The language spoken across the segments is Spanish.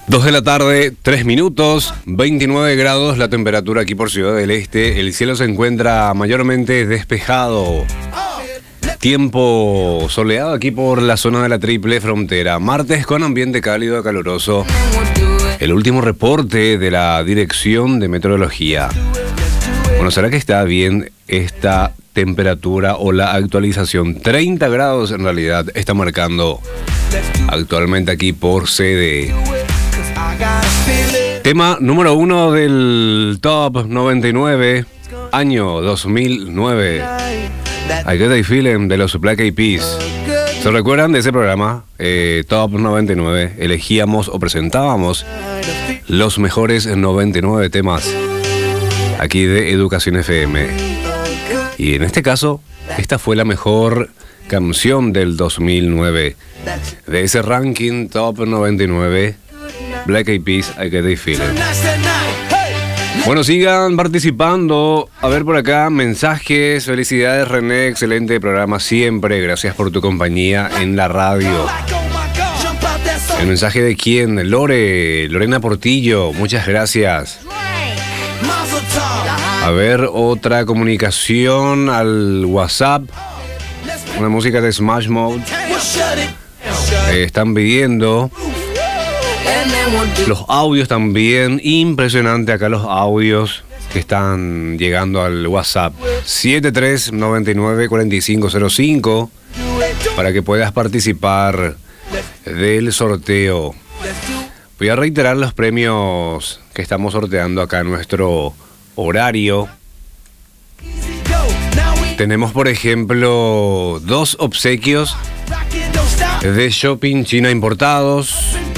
2 de la tarde, 3 minutos, 29 grados la temperatura aquí por Ciudad del Este. El cielo se encuentra mayormente despejado. Tiempo soleado aquí por la zona de la Triple Frontera. Martes con ambiente cálido, caluroso. El último reporte de la Dirección de Meteorología. Bueno, ¿será que está bien esta temperatura o la actualización? 30 grados en realidad está marcando actualmente aquí por sede. Tema número 1 del Top 99, año 2009. I Get a Feeling de los Black Eyed Peas. ¿Se recuerdan de ese programa? Top 99. Elegíamos o presentábamos los mejores 99 temas aquí de Educación FM. Y en este caso, esta fue la mejor canción del 2009. De ese ranking Top 99, Black Eyed Peas, I Get a Feeling. Bueno, sigan participando. A ver por acá, mensajes. Felicidades, René, excelente programa siempre. Gracias por tu compañía en la radio. ¿El mensaje de quién? Lorena Portillo, muchas gracias. A ver, otra comunicación al WhatsApp. Una música de Smash Mouth. Están pidiendo los audios también. Impresionante acá los audios que están llegando al WhatsApp 73994505 para que puedas participar del sorteo. Voy a reiterar los premios que estamos sorteando acá en nuestro horario. Tenemos, por ejemplo, 2 obsequios de Shopping China Importados.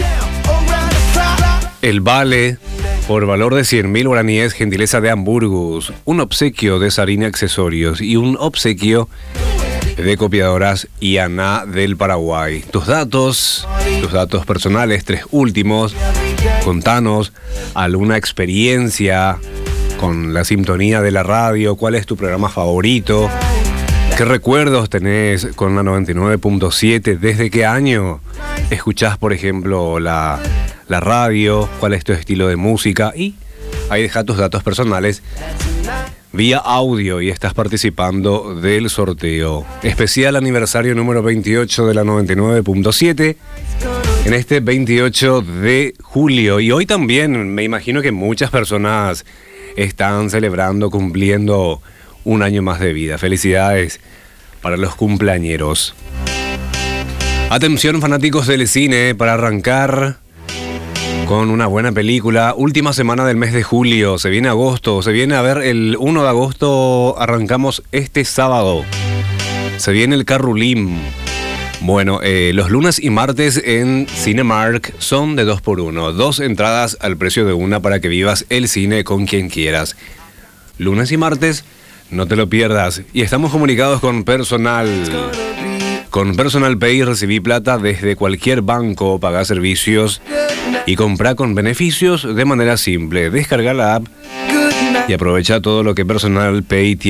El vale por valor de 100.000 guaraníes, gentileza de Hamburgus. Un obsequio de Sarina Accesorios y un obsequio de copiadoras Ianá del Paraguay. Tus datos personales, 3 últimos. Contanos alguna experiencia con la sintonía de la radio. ¿Cuál es tu programa favorito? ¿Qué recuerdos tenés con la 99.7? ¿Desde qué año escuchás, por ejemplo, la radio? ¿Cuál es tu estilo de música? Y ahí deja tus datos personales vía audio y estás participando del sorteo. Especial aniversario número 28 de la 99.7 en este 28 de julio. Y hoy también me imagino que muchas personas están celebrando, cumpliendo un año más de vida. Felicidades para los cumpleañeros. Atención, fanáticos del cine, para arrancar con una buena película. Última semana del mes de julio, se viene agosto, se viene a ver el 1 de agosto, arrancamos este sábado. Se viene el Carrulín. Bueno, los lunes y martes en Cinemark son de 2x1. 2 entradas al precio de una para que vivas el cine con quien quieras. Lunes y martes, no te lo pierdas. Y estamos comunicados con Personal. Con Personal Pay recibí plata desde cualquier banco, paga servicios y compra con beneficios de manera simple. Descarga la app y aprovecha todo lo que Personal Pay tiene.